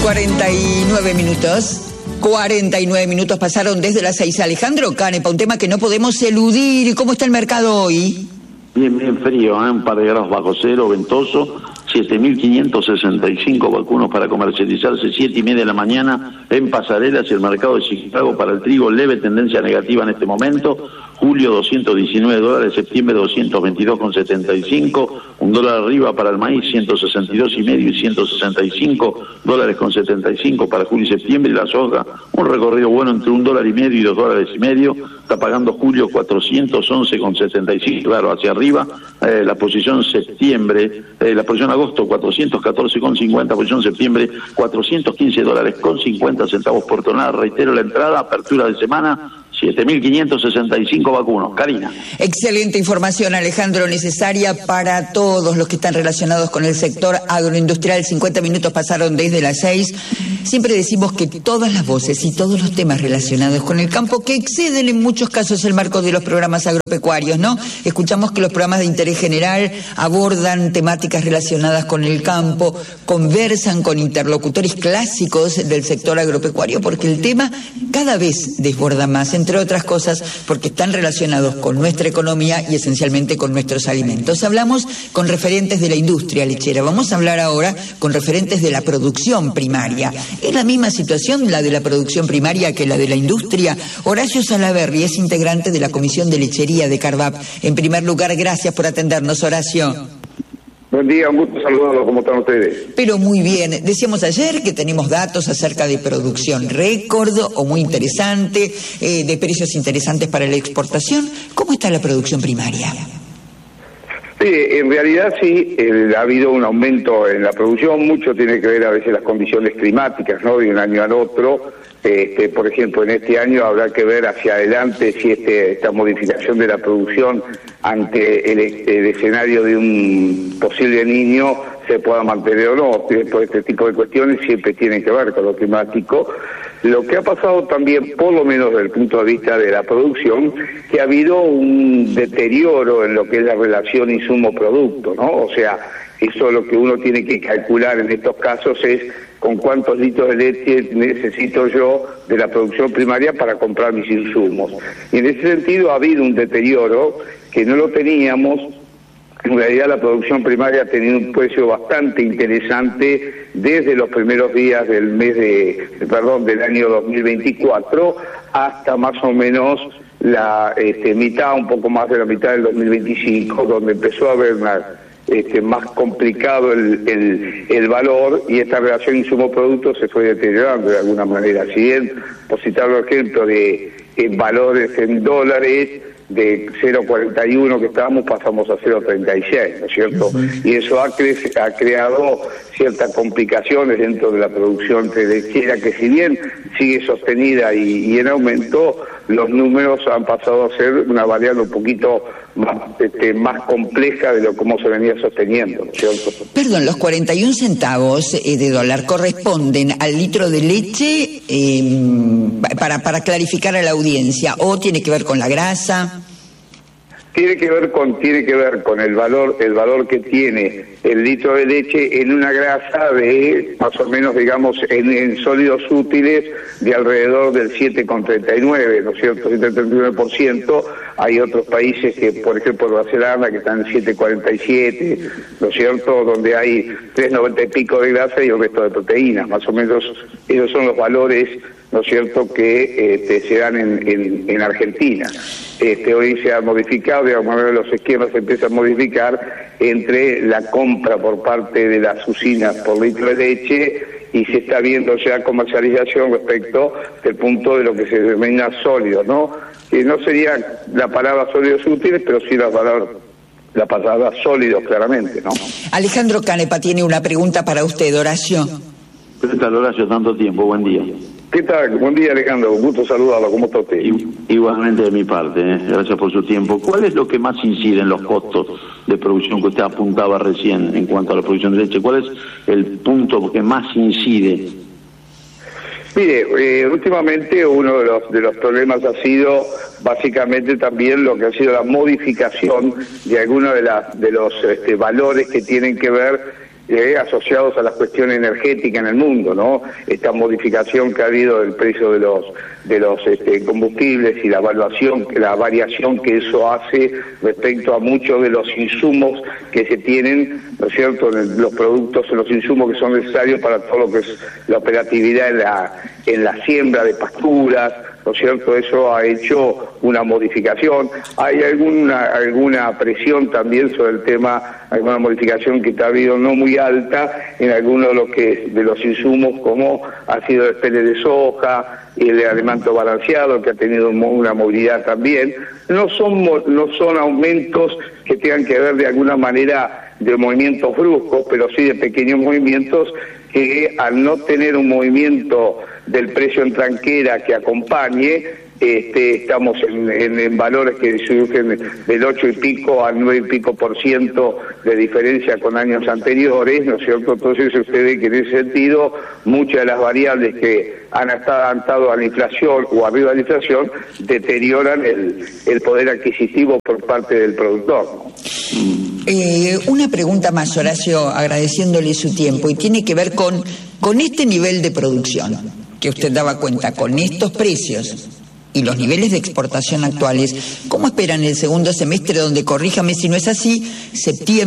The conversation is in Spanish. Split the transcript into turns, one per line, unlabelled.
49 minutos. 49 minutos pasaron desde las 6. Alejandro Canepa, un tema que no podemos eludir. ¿Cómo está el mercado hoy?
Bien frío, un par de grados bajo cero, ventoso. 7.565 vacunos para comercializarse, 7:30 de la mañana en pasarelas y el mercado de Chicago para el trigo, leve tendencia negativa en este momento. Julio $219, septiembre 222,75, $1 arriba para el maíz, 162,5 y $165,75 para julio y septiembre. Y la soja, un recorrido bueno entre $1.50 y $2.50, está pagando julio 411,75, claro, hacia arriba. La posición septiembre, la posición agosto 414,50, posición septiembre $415,50 por tonelada. Reitero la entrada, apertura de semana, 7.565 vacunos. Karina.
Excelente información, Alejandro, necesaria para todos los que están relacionados con el sector agroindustrial. 50 minutos pasaron desde las 6. Siempre decimos que todas las voces y todos los temas relacionados con el campo, que exceden en muchos casos el marco de los programas agropecuarios, ¿no? Escuchamos que los programas de interés general abordan temáticas relacionadas con el campo, conversan con interlocutores clásicos del sector agropecuario, porque el tema cada vez desborda más, entre otras cosas porque están relacionados con nuestra economía y esencialmente con nuestros alimentos. Hablamos con referentes de la industria lechera, vamos a hablar ahora con referentes de la producción primaria. ¿Es la misma situación la de la producción primaria que la de la industria? Horacio Salaverry es integrante de la Comisión de Lechería de Carvap. En primer lugar, gracias por atendernos, Horacio.
Buen día, un gusto saludarlos. ¿Cómo están ustedes?
Pero muy bien. Decíamos ayer que tenemos datos acerca de producción récord o muy interesante, de precios interesantes para la exportación. ¿Cómo está la producción primaria?
Sí, en realidad sí, ha habido un aumento en la producción. Mucho tiene que ver a veces las condiciones climáticas, ¿no? De un año al otro. Por ejemplo, en este año habrá que ver hacia adelante si esta modificación de la producción ante el escenario de un posible niño se pueda mantener o no. Por este tipo de cuestiones siempre tienen que ver con lo climático. Lo que ha pasado también, por lo menos desde el punto de vista de la producción, que ha habido un deterioro en lo que es la relación insumo-producto, ¿no? O sea, eso lo que uno tiene que calcular en estos casos es con cuántos litros de leche necesito yo de la producción primaria para comprar mis insumos. Y en ese sentido ha habido un deterioro que no lo teníamos. En realidad la producción primaria ha tenido un precio bastante interesante desde los primeros días del del año 2024 hasta más o menos la mitad, un poco más de la mitad del 2025, donde empezó a haber más complicado el valor y esta relación insumo-producto se fue deteriorando de alguna manera. Si bien, por citar un ejemplo de valores en dólares, de 0,41 que estábamos pasamos a 0,36, ¿no es cierto? Y eso ha creado ciertas complicaciones dentro de la producción lechera, que si bien sigue sostenida y en aumento, los números han pasado a ser una variable un poquito más compleja de cómo se venía sosteniendo, ¿no es cierto?
Perdón, los 41 centavos de dólar corresponden al litro de leche, para clarificar a la audiencia, o tiene que ver con la grasa.
Tiene que ver con el valor que tiene el litro de leche en una grasa de más o menos, digamos, en sólidos útiles de alrededor del 7,39, ¿no es cierto? 7,39%. Hay otros países que, por ejemplo, Nueva Zelanda, que están en 7,47, ¿no es cierto? Donde hay 3,90 y pico de grasa y el resto de proteínas. Más o menos esos son los valores, ¿no es cierto?, que se dan en Argentina. Hoy se ha modificado, de alguna manera los esquemas se empiezan a modificar entre la compra por parte de las usinas por litro de leche y se está viendo ya comercialización respecto del punto de lo que se denomina sólido, ¿no? Que no sería la palabra sólidos útiles, pero sí la palabra sólidos, claramente, ¿no?
Alejandro Canepa tiene una pregunta para usted, Horacio.
¿Qué tal, Horacio? Tanto tiempo, buen día.
¿Qué tal? Buen día, Alejandro. Un gusto saludarlo. ¿Cómo está usted?
Igualmente de mi parte, gracias por su tiempo. ¿Cuál es lo que más incide en los costos de producción que usted apuntaba recién en cuanto a la producción de leche? ¿Cuál es el punto que más incide?
Mire, últimamente uno de los problemas ha sido básicamente también lo que ha sido la modificación de algunos de los valores que tienen que ver asociados a la cuestión energética en el mundo, ¿no? Esta modificación que ha habido del precio de los combustibles y la variación que eso hace respecto a muchos de los insumos que se tienen, ¿no es cierto?, los productos, los insumos que son necesarios para todo lo que es la operatividad en la siembra de pasturas, ¿no es cierto? Eso ha hecho una modificación. Hay alguna presión también sobre el tema, alguna modificación que ha habido no muy alta en algunos de los insumos, como ha sido el pele de soja y el alimento balanceado, que ha tenido una movilidad también. No son aumentos que tengan que ver de alguna manera de movimientos bruscos, pero sí de pequeños movimientos que, al no tener un movimiento del precio en tranquera que acompañe, estamos en valores que surgen del 8 y pico al 9 y pico % de diferencia con años anteriores, ¿no es cierto? Entonces usted ve que en ese sentido muchas de las variables que han estado a la inflación o arriba de la inflación deterioran el poder adquisitivo por parte del productor, ¿no?
Una pregunta más, Horacio, agradeciéndole su tiempo, y tiene que ver con este nivel de producción que usted daba cuenta, con estos precios y los niveles de exportación actuales. ¿Cómo esperan el segundo semestre, donde, corríjame si no es así, septiembre